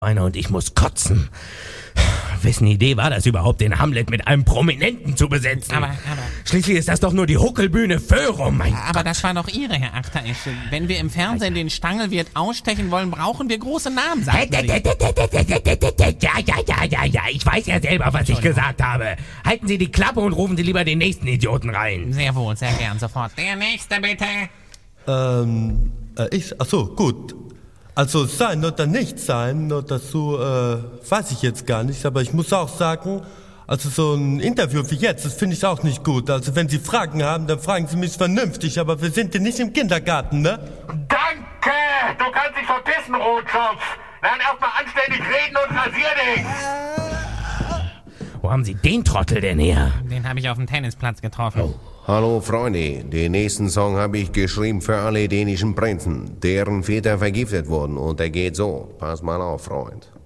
Einer und ich muss kotzen. Wessen Idee war das überhaupt, den Hamlet mit einem Prominenten zu besetzen? Aber... Schließlich ist das doch nur die Huckelbühne Föhrum, mein Aber Gott. das war doch Ihre, Herr Achteresch. Wenn wir im Fernsehen den Stangelwirt ausstechen wollen, brauchen wir große Namen, sagten Sie. Ja, ich weiß ja selber, was ich gesagt habe. Halten Sie die Klappe und rufen Sie lieber den nächsten Idioten rein. Sehr wohl, sehr gern, sofort. Der Nächste, bitte. Ach so, gut. Also sein oder nicht sein, oder so, weiß ich jetzt gar nicht. Aber ich muss auch sagen, also so ein Interview wie jetzt, das finde ich auch nicht gut. Also wenn Sie Fragen haben, dann fragen Sie mich vernünftig. Aber wir sind ja nicht im Kindergarten, ne? Danke! Du kannst dich verpissen, Rotkopf! Lern erstmal anständig reden und rasier dich! Wo haben Sie den Trottel denn her? Den habe ich auf dem Tennisplatz getroffen. Hallo Freunde, den nächsten Song habe ich geschrieben für alle dänischen Prinzen, deren Väter vergiftet wurden und der geht so. Pass mal auf, Freund.